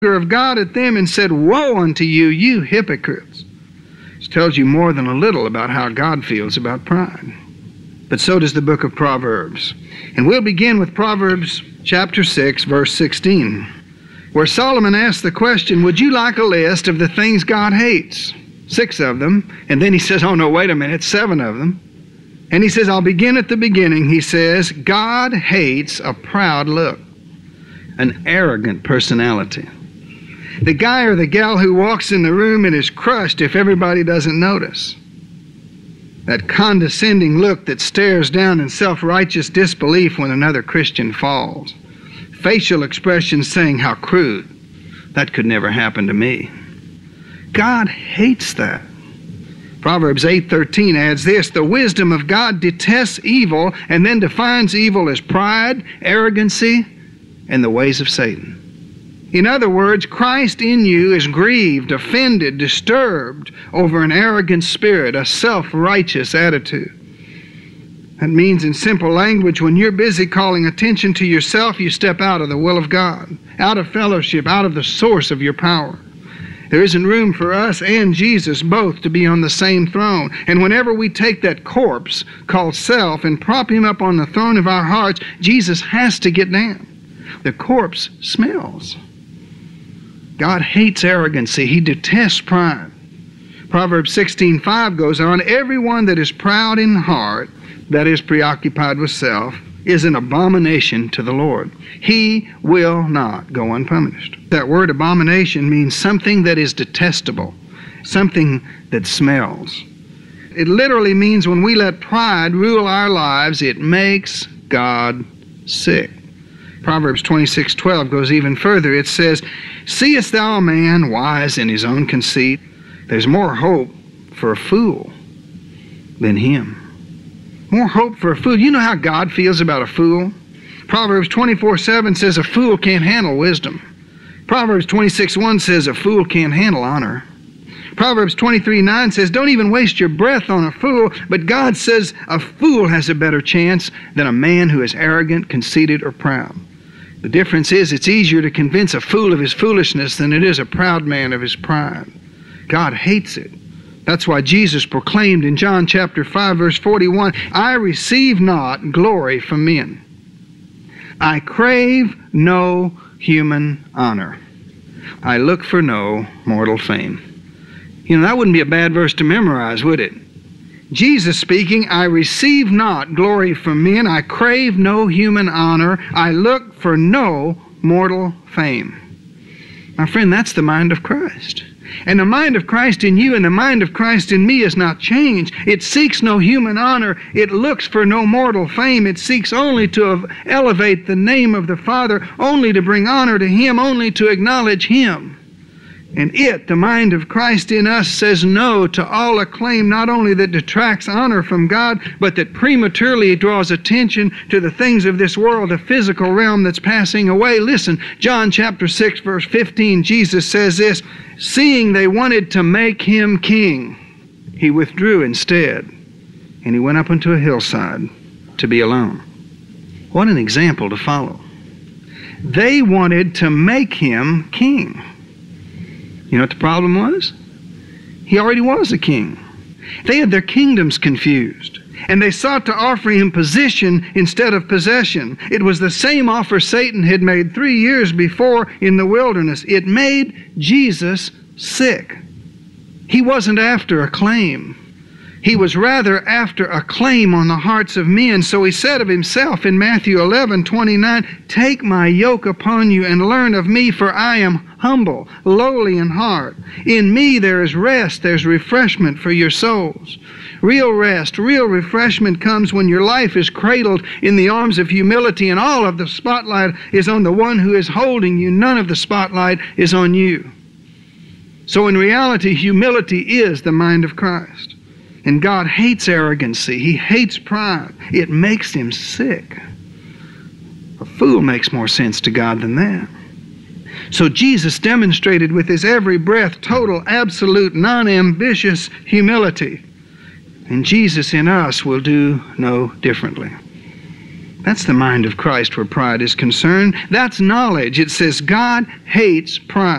of God at them and said, "Woe unto you, you hypocrites." This tells you more than a little about how God feels about pride. But so does the book of Proverbs. And we'll begin with Proverbs chapter 6, verse 16, where Solomon asks the question, would you like a list of the things God hates? 6 of them. And then he says, oh no, wait a minute, 7 of them. And he says, I'll begin at the beginning. He says, God hates a proud look, an arrogant personality. The guy or the gal who walks in the room and is crushed if everybody doesn't notice. That condescending look that stares down in self-righteous disbelief when another Christian falls. Facial expressions saying, how crude. That could never happen to me. God hates that. Proverbs 8:13 adds this, the wisdom of God detests evil and then defines evil as pride, arrogancy, and the ways of Satan. In other words, Christ in you is grieved, offended, disturbed over an arrogant spirit, a self-righteous attitude. That means in simple language, when you're busy calling attention to yourself, you step out of the will of God, out of fellowship, out of the source of your power. There isn't room for us and Jesus both to be on the same throne. And whenever we take that corpse called self and prop him up on the throne of our hearts, Jesus has to get down. The corpse smells. God hates arrogancy. He detests pride. Proverbs 16:5 goes on, everyone that is proud in heart, that is preoccupied with self, is an abomination to the Lord. He will not go unpunished. That word abomination means something that is detestable, something that smells. It literally means when we let pride rule our lives, it makes God sick. Proverbs 26:12 goes even further. It says, seest thou a man wise in his own conceit? There's more hope for a fool than him. More hope for a fool. You know how God feels about a fool? Proverbs 24:7 says a fool can't handle wisdom. Proverbs 26:1 says a fool can't handle honor. Proverbs 23:9 says don't even waste your breath on a fool, but God says a fool has a better chance than a man who is arrogant, conceited, or proud. The difference is it's easier to convince a fool of his foolishness than it is a proud man of his pride. God hates it. That's why Jesus proclaimed in John chapter 5, verse 41, I receive not glory from men. I crave no human honor. I look for no mortal fame. You know, that wouldn't be a bad verse to memorize, would it? Jesus speaking, I receive not glory from men. I crave no human honor. I look for no mortal fame. My friend, that's the mind of Christ. And the mind of Christ in you and the mind of Christ in me is not changed. It seeks no human honor. It looks for no mortal fame. It seeks only to elevate the name of the Father, only to bring honor to Him, only to acknowledge Him. And the mind of Christ in us, says no to all acclaim, not only that detracts honor from God, but that prematurely draws attention to the things of this world, the physical realm that's passing away. Listen, John chapter 6, verse 15, Jesus says this, seeing they wanted to make him king, he withdrew instead, and he went up into a hillside to be alone. What an example to follow. They wanted to make him king. You know what the problem was? He already was a king. They had their kingdoms confused, and they sought to offer him position instead of possession. It was the same offer Satan had made 3 years before in the wilderness. It made Jesus sick. He wasn't after acclaim. He was rather after acclaim on the hearts of men. So he said of himself in Matthew 11:29, take my yoke upon you and learn of me, for I am humble, lowly in heart. In me there is rest, there's refreshment for your souls. Real rest, real refreshment comes when your life is cradled in the arms of humility and all of the spotlight is on the one who is holding you. None of the spotlight is on you. So in reality, humility is the mind of Christ. And God hates arrogancy. He hates pride. It makes him sick. A fool makes more sense to God than that. So Jesus demonstrated with his every breath total, absolute, non-ambitious humility. And Jesus in us will do no differently. That's the mind of Christ where pride is concerned. That's knowledge. It says God hates pride.